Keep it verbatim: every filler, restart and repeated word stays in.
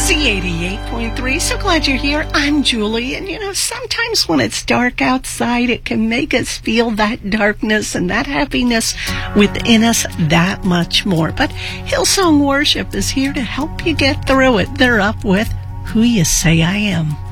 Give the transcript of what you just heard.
Z eighty-eight point three. So glad you're here. I'm Julie. And, you know, sometimes when it's dark outside, it can make us feel that darkness and that happiness within us that much more. But Hillsong Worship is here to help you get through it. They're up with Who You Say I Am.